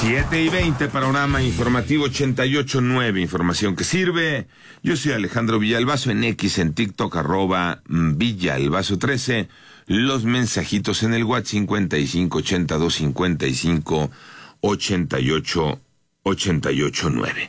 7:20, panorama informativo 88.9, información que sirve. Yo soy Alejandro Villalbazo, en X, en TikTok, @Villalbazo13. Los mensajitos en el WhatsApp 5582558889.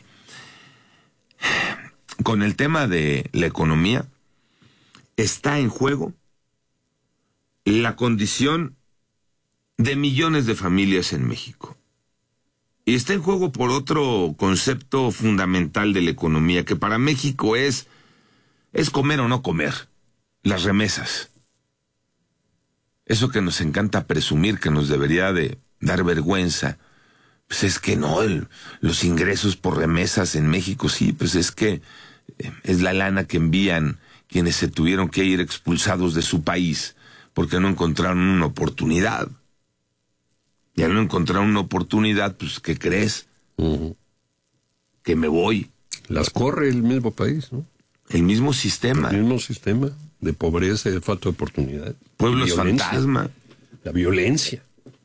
Con el tema de la economía, está en juego la condición de millones de familias en México. Y está en juego por otro concepto fundamental de la economía, que para México es comer o no comer, las remesas. Eso que nos encanta presumir, que nos debería de dar vergüenza, pues es que no, los ingresos por remesas en México, sí, pues es que es la lana que envían quienes se tuvieron que ir expulsados de su país porque no encontraron una oportunidad. Y al no encontrar una oportunidad, pues, ¿qué crees? Que me voy. Las corre el mismo país, ¿no? El mismo sistema. El mismo sistema de pobreza y de falta de oportunidad. Pueblos fantasma. La violencia.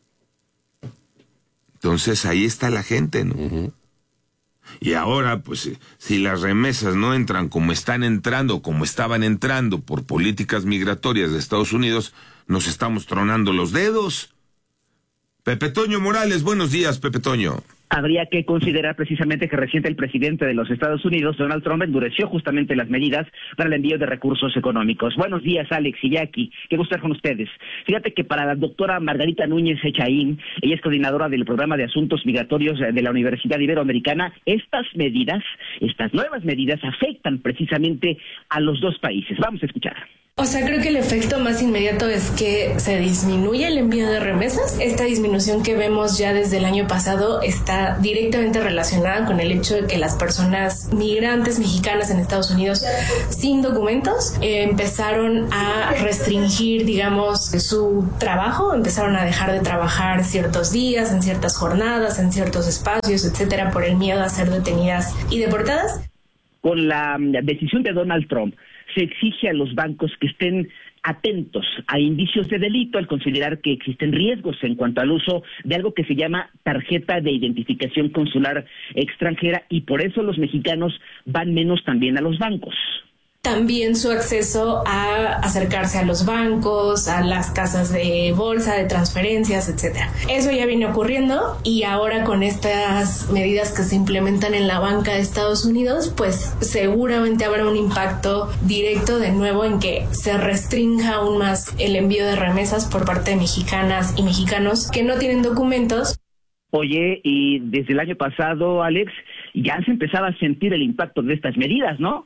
Entonces ahí está la gente, ¿no? Y ahora, pues, si las remesas no entran como están entrando, como estaban entrando por políticas migratorias de Estados Unidos, nos estamos tronando los dedos. Pepe Toño Morales, buenos días, Pepe Toño. Habría que considerar precisamente que reciente el presidente de los Estados Unidos, Donald Trump, endureció justamente las medidas para el envío de recursos económicos. Buenos días, Alex y Jackie. Qué gusto estar con ustedes. Fíjate que para la doctora Margarita Núñez Echaín, ella es coordinadora del programa de asuntos migratorios de la Universidad Iberoamericana, estas nuevas medidas afectan precisamente a los dos países. Vamos a escuchar. O sea, creo que el efecto más inmediato es que se disminuye el envío de remesas. Esta disminución que vemos ya desde el año pasado está directamente relacionada con el hecho de que las personas migrantes mexicanas en Estados Unidos sin documentos empezaron a restringir, digamos, su trabajo, empezaron a dejar de trabajar ciertos días, en ciertas jornadas, en ciertos espacios, etcétera, por el miedo a ser detenidas y deportadas. Con la decisión de Donald Trump, se exige a los bancos que estén atentos a indicios de delito al considerar que existen riesgos en cuanto al uso de algo que se llama tarjeta de identificación consular extranjera, y por eso los mexicanos van menos también a los bancos. También su acceso a acercarse a los bancos, a las casas de bolsa, de transferencias, etcétera. Eso ya viene ocurriendo, y ahora con estas medidas que se implementan en la banca de Estados Unidos, pues seguramente habrá un impacto directo de nuevo en que se restrinja aún más el envío de remesas por parte de mexicanas y mexicanos que no tienen documentos. Oye, y desde el año pasado, Alex, ya se empezaba a sentir el impacto de estas medidas, ¿no?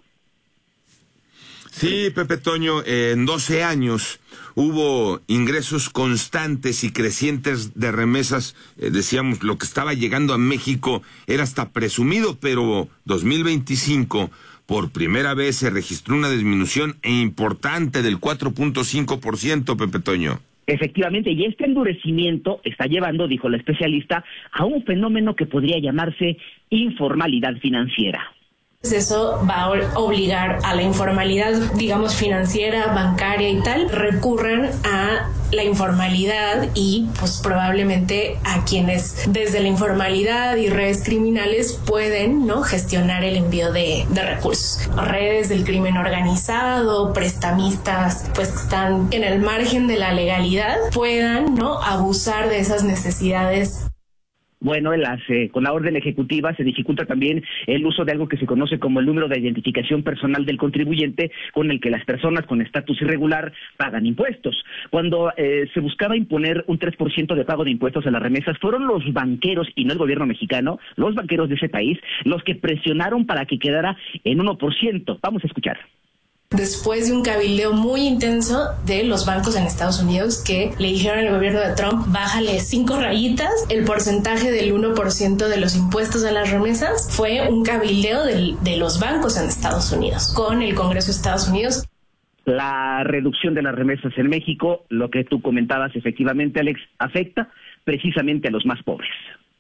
Sí, Pepe Toño, en 12 años hubo ingresos constantes y crecientes de remesas. Decíamos, lo que estaba llegando a México era hasta presumido, pero 2025, por primera vez se registró una disminución importante del 4.5%, Pepe Toño. Efectivamente, y este endurecimiento está llevando, dijo la especialista, a un fenómeno que podría llamarse informalidad financiera. Eso va a obligar a la informalidad, digamos, financiera, bancaria y tal, recurran a la informalidad y pues probablemente a quienes desde la informalidad y redes criminales pueden, ¿no?, gestionar el envío de recursos. Redes del crimen organizado, prestamistas, pues que están en el margen de la legalidad, puedan, ¿no?, abusar de esas necesidades. Bueno, con la orden ejecutiva se dificulta también el uso de algo que se conoce como el número de identificación personal del contribuyente, con el que las personas con estatus irregular pagan impuestos. Cuando se buscaba imponer un 3% de pago de impuestos a las remesas, fueron los banqueros, y no el gobierno mexicano, los banqueros de ese país, los que presionaron para que quedara en 1%. Vamos a escuchar. Después de un cabildeo muy intenso de los bancos en Estados Unidos que le dijeron al gobierno de Trump, bájale 5 rayitas el porcentaje del 1% de los impuestos a las remesas, fue un cabildeo de los bancos en Estados Unidos con el Congreso de Estados Unidos. La reducción de las remesas en México, lo que tú comentabas efectivamente, Alex, afecta precisamente a los más pobres.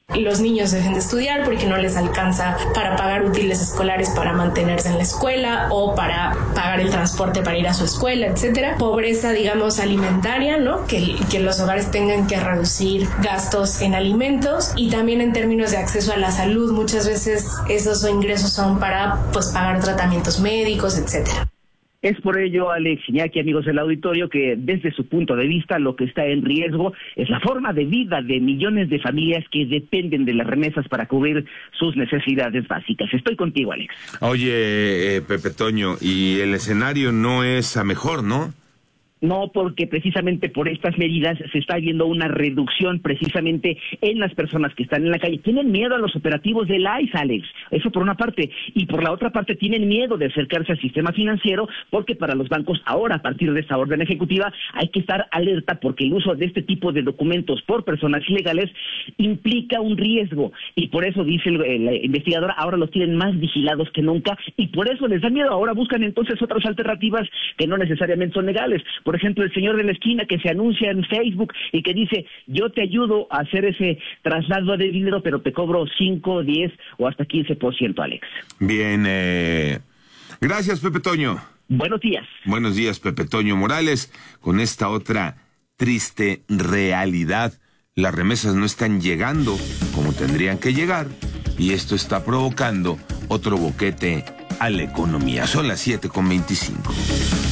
los niños dejen de estudiar porque no les alcanza para pagar útiles escolares para mantenerse en la escuela o para pagar el transporte para ir a su escuela, etcétera. Pobreza, digamos, alimentaria, ¿no? Que los hogares tengan que reducir gastos en alimentos, y también en términos de acceso a la salud. Muchas veces esos ingresos son para pagar tratamientos médicos, etcétera. Es por ello, Alex, Iñaki, amigos del auditorio, que desde su punto de vista lo que está en riesgo es la forma de vida de millones de familias que dependen de las remesas para cubrir sus necesidades básicas. Estoy contigo, Alex. Oye, Pepe Toño, y el escenario no es a mejor, ¿no? No, porque precisamente por estas medidas se está viendo una reducción precisamente en las personas que están en la calle. Tienen miedo a los operativos del ICE, Alex. Eso por una parte. Y por la otra parte tienen miedo de acercarse al sistema financiero, porque para los bancos ahora, a partir de esta orden ejecutiva, hay que estar alerta porque el uso de este tipo de documentos por personas ilegales implica un riesgo. Y por eso, dice la investigadora, ahora los tienen más vigilados que nunca y por eso les da miedo. Ahora buscan entonces otras alternativas que no necesariamente son legales. Por ejemplo, el señor de la esquina que se anuncia en Facebook y que dice, yo te ayudo a hacer ese traslado de dinero, pero te cobro 5, 10 o hasta 15%, Alex. Bien, gracias, Pepe Toño. Buenos días. Buenos días, Pepe Toño Morales. Con esta otra triste realidad, las remesas no están llegando como tendrían que llegar, y esto está provocando otro boquete a la economía. Son las 7:25.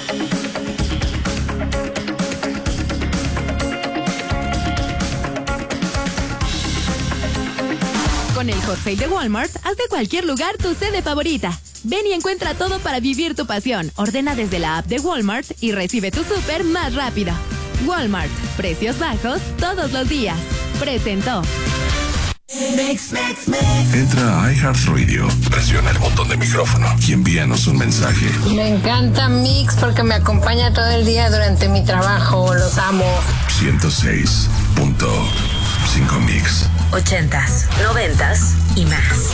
Con el Hot Sale de Walmart, haz de cualquier lugar tu sede favorita. Ven y encuentra todo para vivir tu pasión. Ordena desde la app de Walmart y recibe tu súper más rápido. Walmart, precios bajos todos los días. Presentó. Entra a iHeartRadio, presiona el botón de micrófono y envíanos un mensaje. Me encanta Mix porque me acompaña todo el día durante mi trabajo. Los amo. 106.5 Mix. 80s, 90s y más.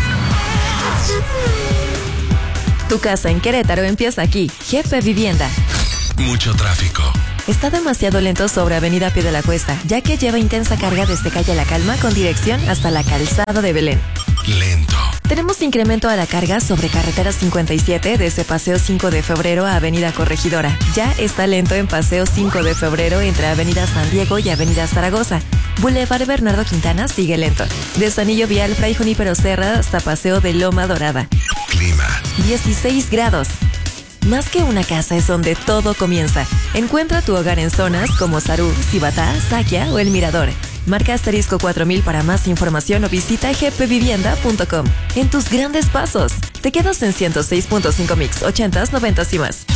Tu casa en Querétaro empieza aquí. Jefe Vivienda. Mucho tráfico. Está demasiado lento sobre Avenida Pie de la Cuesta, ya que lleva intensa carga desde Calle La Calma con dirección hasta la Calzada de Belén. Lento. Tenemos incremento a la carga sobre Carretera 57 desde Paseo 5 de Febrero a Avenida Corregidora. Ya está lento en Paseo 5 de Febrero entre Avenida San Diego y Avenida Zaragoza. Boulevard Bernardo Quintana sigue lento. Desde Anillo Vial Fray Junípero Serra hasta Paseo de Loma Dorada. Clima. 16 grados. Más que una casa es donde todo comienza. Encuentra tu hogar en zonas como Sarú, Cibatá, Saquia o El Mirador. Marca * 4000 para más información o visita gpvivienda.com. En tus grandes pasos. Te quedas en 106.5 Mix, 80s, 90s y más.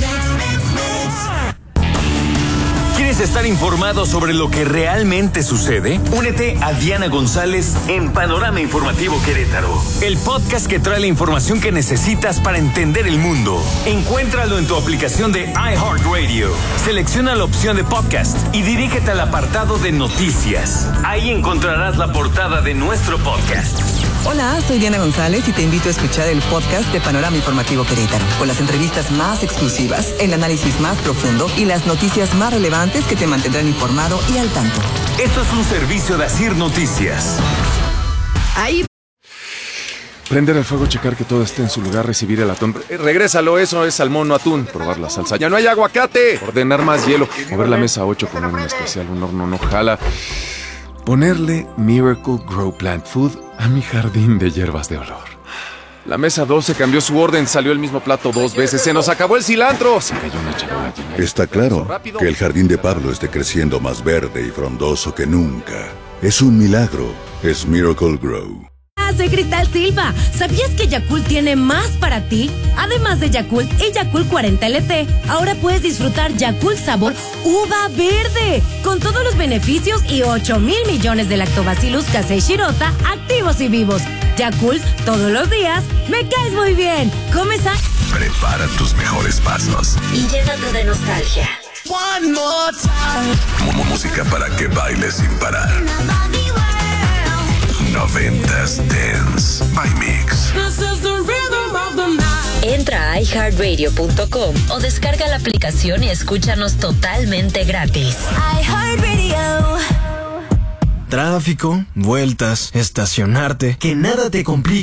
¿Quieres estar informado sobre lo que realmente sucede? Únete a Diana González en Panorama Informativo Querétaro, el podcast que trae la información que necesitas para entender el mundo. Encuéntralo en tu aplicación de iHeartRadio. Selecciona la opción de podcast y dirígete al apartado de noticias. Ahí encontrarás la portada de nuestro podcast. Hola, soy Diana González y te invito a escuchar el podcast de Panorama Informativo Querétaro, con las entrevistas más exclusivas, el análisis más profundo y las noticias más relevantes que te mantendrán informado y al tanto. Esto es un servicio de Asir Noticias. Ahí. Prender el fuego, checar que todo esté en su lugar, recibir el atún. Regrésalo, eso es salmón, no atún. Probar la salsa. ¡Ya no hay aguacate! Ordenar más hielo. Mover la mesa 8, poner un especial, un horno no jala. Ponerle Miracle Grow Plant Food a mi jardín de hierbas de olor. La mesa 12 cambió su orden, salió el mismo plato 2 veces, se nos acabó el cilantro. Se cayó una charola llena. Está claro que el jardín de Pablo esté creciendo más verde y frondoso que nunca. Es un milagro, es Miracle Grow. Soy Cristal Silva. ¿Sabías que Yakult tiene más para ti? Además de Yakult y Yakult 40 LT, ahora puedes disfrutar Yakult sabor uva verde, con todos los beneficios y 8,000 millones de lactobacillus casei shirota activos y vivos. Yakult, todos los días, me caes muy bien. Come sano. Prepara tus mejores pasos y llénate de nostalgia. One more time. Música para que bailes sin parar. 90s Dance by Mix. Entra a iHeartRadio.com o descarga la aplicación y escúchanos totalmente gratis. iHeartRadio. Tráfico, vueltas, estacionarte, que nada te complique